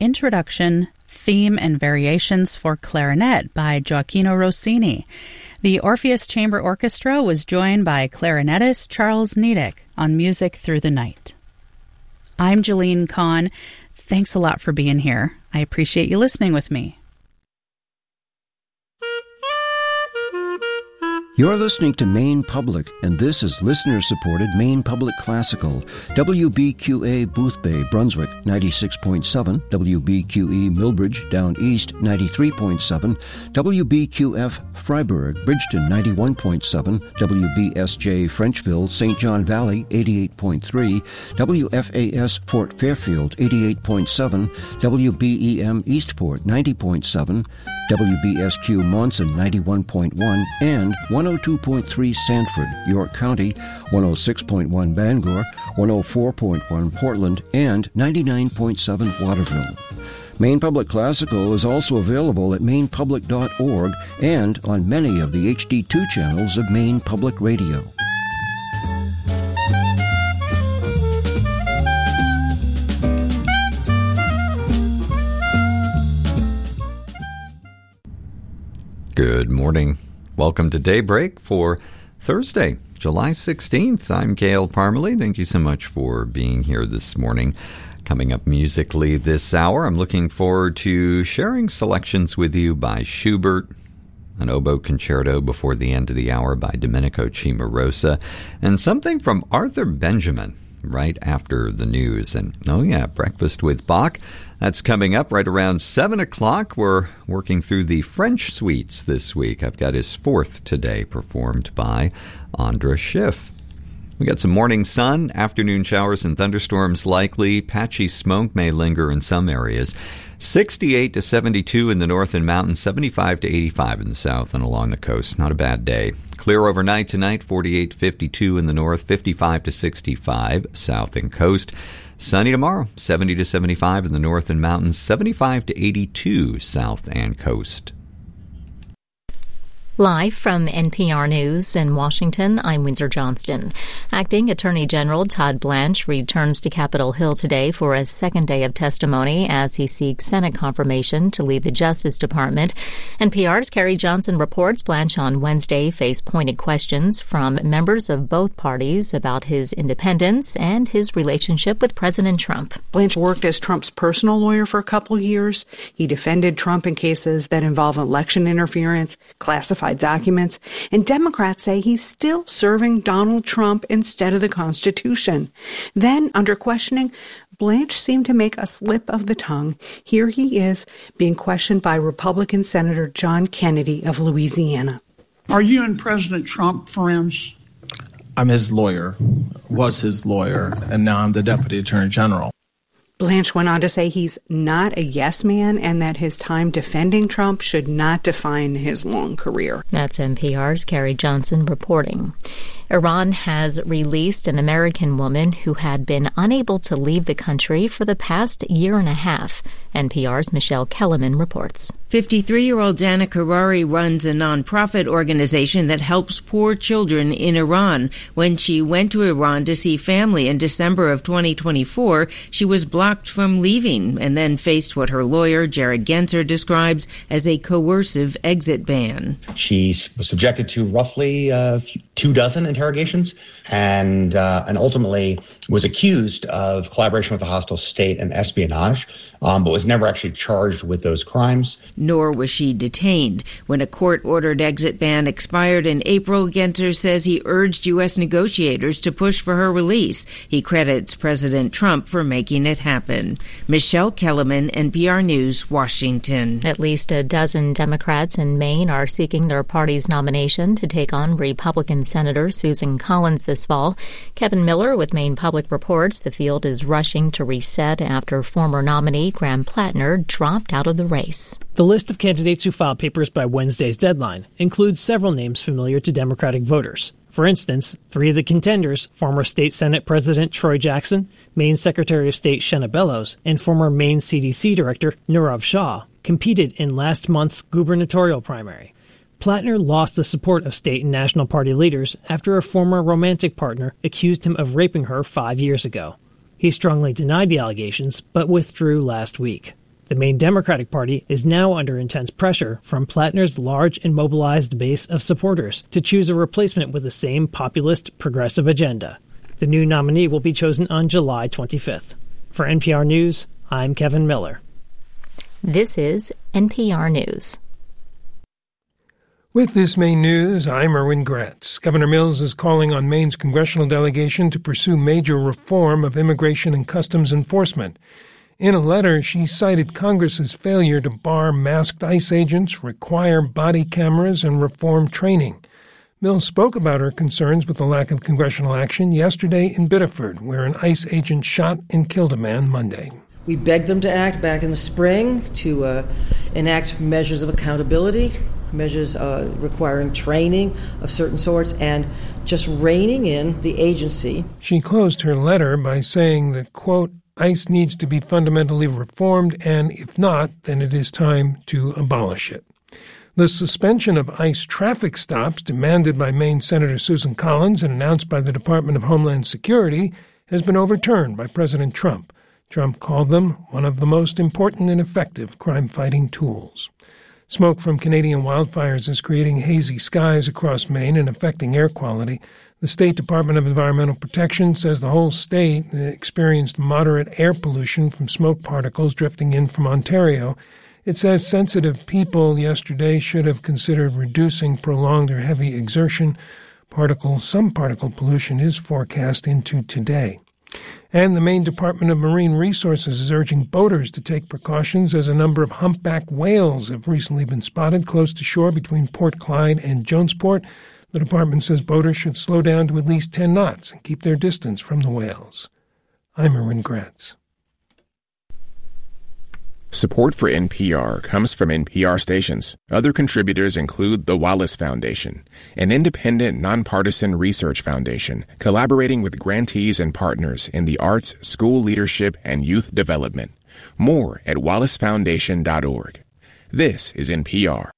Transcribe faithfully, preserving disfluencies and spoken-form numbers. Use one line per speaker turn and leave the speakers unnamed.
Introduction, Theme and Variations for Clarinet by Gioacchino Rossini. The Orpheus Chamber Orchestra was joined by clarinetist Charles Niedek on Music Through the Night. I'm Jeline Kahn. Thanks a lot for being here. I appreciate you listening with me.
You're listening to Maine Public, and this is listener-supported Maine Public Classical. W B Q A Boothbay, Brunswick, ninety-six point seven. W B Q E Millbridge, Down East, ninety-three point seven. W B Q F Freiburg, Bridgeton, ninety-one point seven. W B S J Frenchville, Saint John Valley, eighty-eight point three. W F A S Fort Fairfield, eighty-eight point seven. W B E M Eastport, ninety point seven. W B S Q Monson, ninety-one point one, and one oh two point three Sanford, York County, one oh six point one Bangor, one oh four point one Portland, and ninety-nine point seven Waterville. Maine Public Classical is also available at maine public dot org and on many of the H D two channels of Maine Public Radio.
Good morning. Welcome to Daybreak for Thursday, July sixteenth. I'm Gail Parmalee. Thank you so much for being here this morning. Coming up musically this hour, I'm looking forward to sharing selections with you by Schubert, an oboe concerto before the end of the hour by Domenico Cimarosa, and something from Arthur Benjamin right after the news. And, oh yeah, Breakfast with Bach. That's coming up right around seven o'clock. We're working through the French suites this week. I've got his fourth today, performed by Andras Schiff. We got some morning sun, afternoon showers and thunderstorms likely. Patchy smoke may linger in some areas. sixty-eight to seventy-two in the north and mountains, seventy-five to eighty-five in the south and along the coast. Not a bad day. Clear overnight tonight, forty-eight to fifty-two in the north, fifty-five to sixty-five south and coast. Sunny tomorrow, seventy to seventy-five in the north and mountains, seventy-five to eighty-two south and coast.
Live from N P R News in Washington, I'm Windsor Johnston. Acting Attorney General Todd Blanche returns to Capitol Hill today for a second day of testimony as he seeks Senate confirmation to lead the Justice Department. N P R's Carrie Johnson reports Blanche on Wednesday faced pointed questions from members of both parties about his independence and his relationship with President Trump.
Blanche worked as Trump's personal lawyer for a couple years. He defended Trump in cases that involve election interference, classified documents, and Democrats say he's still serving Donald Trump instead of the Constitution. Then, under questioning, Blanche seemed to make a slip of the tongue. Here he is being questioned by Republican Senator John Kennedy of Louisiana.
Are you and President Trump friends?
I'm his lawyer, was his lawyer, and now I'm the Deputy Attorney General.
Blanche went on to say he's not a yes man and that his time defending Trump should not define his long career.
That's N P R's Carrie Johnson reporting. Iran has released an American woman who had been unable to leave the country for the past year and a half. N P R's Michelle Kellerman reports.
fifty-three-year-old Dana Karari runs a nonprofit organization that helps poor children in Iran. When she went to Iran to see family in December of twenty twenty-four, she was blocked from leaving and then faced what her lawyer, Jared Genser, describes as a coercive exit ban.
She was subjected to roughly uh, two dozen interrogations and uh, and ultimately was accused of collaboration with a hostile state and espionage, um, but was never actually charged with those crimes.
Nor was she detained. When a court-ordered exit ban expired in April, Genser says he urged U S negotiators to push for her release. He credits President Trump for making it happen. Michelle Kellerman, N P R News, Washington.
At least a dozen Democrats in Maine are seeking their party's nomination to take on Republican Senator Susan Collins this fall. Kevin Miller with Maine Public reports the field is rushing to reset after former nominee Graham Plattner dropped out of the race.
The list of candidates who filed papers by Wednesday's deadline includes several names familiar to Democratic voters. For instance, three of the contenders, former State Senate President Troy Jackson, Maine Secretary of State Shenna Bellows, and former Maine C D C Director Nirav Shah, competed in last month's gubernatorial primary. Plattner lost the support of state and national party leaders after a former romantic partner accused him of raping her five years ago. He strongly denied the allegations, but withdrew last week. The main Democratic Party is now under intense pressure from Plattner's large and mobilized base of supporters to choose a replacement with the same populist, progressive agenda. The new nominee will be chosen on July twenty-fifth. For N P R News, I'm Kevin Miller.
This is N P R News.
With this Maine news, I'm Erwin Gratz. Governor Mills is calling on Maine's congressional delegation to pursue major reform of immigration and customs enforcement. In a letter, she cited Congress's failure to bar masked ICE agents, require body cameras, and reform training. Mills spoke about her concerns with the lack of congressional action yesterday in Biddeford, where an ICE agent shot and killed a man Monday.
We begged them to act back in the spring to uh, enact measures of accountability, measures uh, requiring training of certain sorts, and just reining in the agency.
She closed her letter by saying that, quote, ICE needs to be fundamentally reformed, and if not, then it is time to abolish it. The suspension of ICE traffic stops demanded by Maine Senator Susan Collins and announced by the Department of Homeland Security has been overturned by President Trump. Trump called them one of the most important and effective crime-fighting tools. Smoke from Canadian wildfires is creating hazy skies across Maine and affecting air quality. The State Department of Environmental Protection says the whole state experienced moderate air pollution from smoke particles drifting in from Ontario. It says sensitive people yesterday should have considered reducing prolonged or heavy exertion. Particle, some particle pollution is forecast into today. And the Maine Department of Marine Resources is urging boaters to take precautions as a number of humpback whales have recently been spotted close to shore between Port Clyde and Jonesport. The department says boaters should slow down to at least ten knots and keep their distance from the whales. I'm Erwin Gratz.
Support for N P R comes from N P R stations. Other contributors include the Wallace Foundation, an independent, nonpartisan research foundation collaborating with grantees and partners in the arts, school leadership, and youth development. More at wallace foundation dot org. This is N P R.